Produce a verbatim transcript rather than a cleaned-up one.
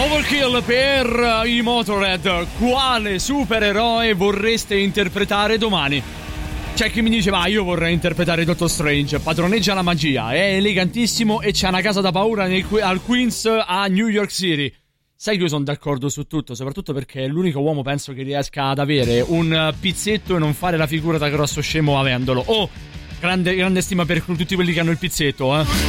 Overkill per i Motorhead. Quale supereroe vorreste interpretare domani? C'è chi mi dice, ma io vorrei interpretare Doctor Strange. Padroneggia la magia, è elegantissimo e c'ha una casa da paura nel, al Queens a New York City. Sai che io sono d'accordo su tutto, soprattutto perché è l'unico uomo penso che riesca ad avere un pizzetto e non fare la figura da grosso scemo avendolo. Oh, grande, grande stima per tutti quelli che hanno il pizzetto, eh.